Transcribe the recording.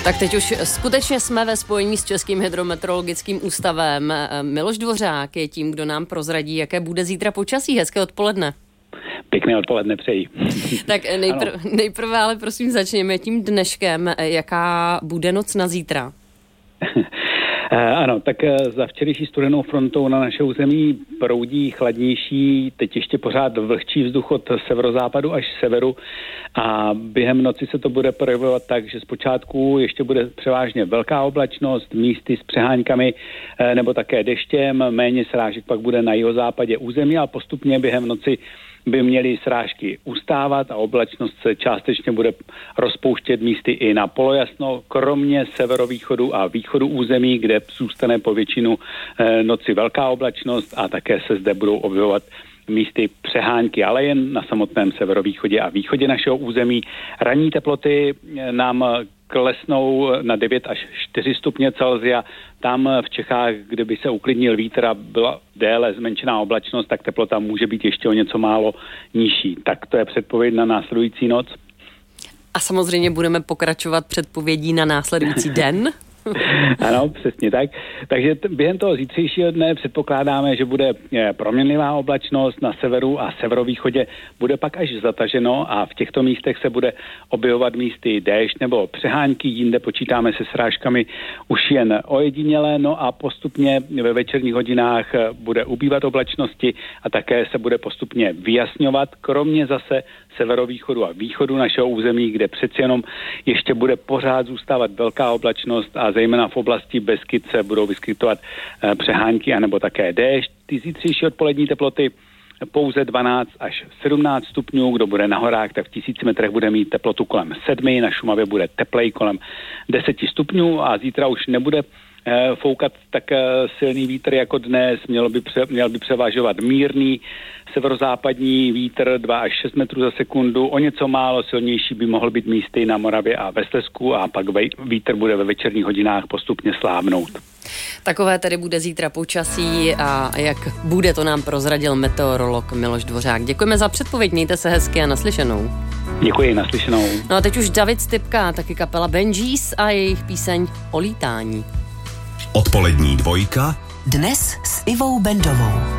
Tak teď už skutečně jsme ve spojení s Českým hydrometeorologickým ústavem. Miloš Dvořák je tím, kdo nám prozradí, jaké bude zítra počasí. Hezké odpoledne. Pěkné odpoledne přeji. Tak nejprve ale prosím začněme tím dneškem. Jaká bude noc na zítra? Ano, tak za včerejší studenou frontou na naše území proudí chladnější, teď ještě pořád vlhčí vzduch od severozápadu až severu a během noci se to bude projevovat tak, že zpočátku ještě bude převážně velká oblačnost, místy s přeháňkami nebo také deštěm, méně srážek pak bude na jihozápadě území a postupně během noci by měly srážky ustávat a oblačnost se částečně bude rozpouštět místy i na polojasno, kromě severovýchodu a východu území, kde zůstane po většinu noci velká oblačnost a také se zde budou objevovat místy přehánky, ale jen na samotném severovýchodě a východě našeho území. Ranní teploty nám klesnou na 9 až 4 stupně Celsia. Tam v Čechách, kde by se uklidnil vítr a byla déle zmenšená oblačnost, tak teplota může být ještě o něco málo nižší. Tak to je předpověď na následující noc. A samozřejmě budeme pokračovat předpovědí na následující den. Ano, přesně tak. Takže během toho zítřejšího dne předpokládáme, že bude proměnlivá oblačnost na severu a severovýchodě bude pak až zataženo a v těchto místech se bude objevovat místy déšť nebo přehánky, jinde počítáme se srážkami už jen ojedinělé, no a postupně ve večerních hodinách bude ubývat oblačnosti a také se bude postupně vyjasňovat, kromě zase severovýchodu a východu našeho území, kde přeci jenom ještě bude pořád zůstávat velká oblačnost a zejména v oblasti Beskyd se budou vyskytovat přehánky anebo také déšť. Ty zítřejší odpolední teploty pouze 12 až 17 stupňů, kdo bude na horách, tak v 1000 metrech bude mít teplotu kolem 7, na Šumavě bude teplej kolem 10 stupňů a zítra už nebude foukat tak silný vítr jako dnes, měl by převažovat mírný severozápadní vítr 2 až 6 metrů za sekundu, o něco málo silnější by mohl být místy na Moravě a ve Slezsku a pak vítr bude ve večerních hodinách postupně slábnout. Takové tedy bude zítra počasí a jak bude, to nám prozradil meteorolog Miloš Dvořák. Děkujeme za předpověď, mějte se hezky a naslyšenou. Děkuji, naslyšenou. No a teď už David Stypka, taky kapela Benjis a jejich píseň O lítání. Odpolední dvojka dnes s Ivou Bendovou.